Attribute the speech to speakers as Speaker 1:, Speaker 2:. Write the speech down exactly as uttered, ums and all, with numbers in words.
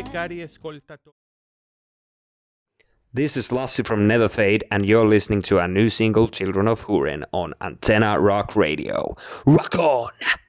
Speaker 1: Cari ascoltatori.
Speaker 2: This is Lassi from Never Fade, and you're listening to our new single, Children of Hurin, on Antenna Rock Radio. Rock on!